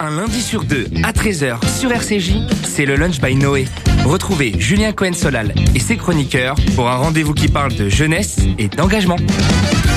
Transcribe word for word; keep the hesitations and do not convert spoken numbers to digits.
Un lundi sur deux, à treize heures, sur R C J, c'est le Lunch by Noé. Retrouvez Julien Cohen-Solal et ses chroniqueurs pour un rendez-vous qui parle de jeunesse et d'engagement.